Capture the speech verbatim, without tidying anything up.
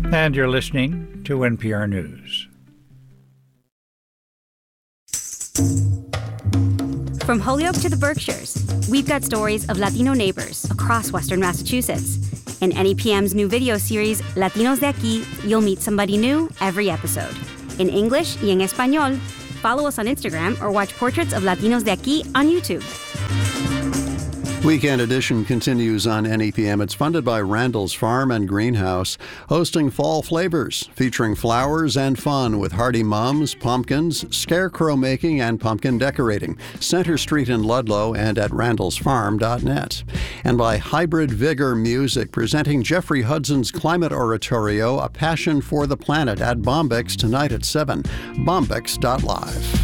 And you're listening to N P R News. From Holyoke to the Berkshires, we've got stories of Latino neighbors across Western Massachusetts. In N E P M's new video series, Latinos de Aquí, you'll meet somebody new every episode. In English y en Español, follow us on Instagram or watch Portraits of Latinos de Aquí on YouTube. Weekend Edition continues on N E P M. It's funded by Randall's Farm and Greenhouse, hosting Fall Flavors, featuring flowers and fun with hearty mums, pumpkins, scarecrow making, and pumpkin decorating. Center Street in Ludlow and at randalls farm dot net. And by Hybrid Vigor Music, presenting Jeffrey Hudson's Climate Oratorio, A Passion for the Planet at Bombyx tonight at seven. bombyx dot live.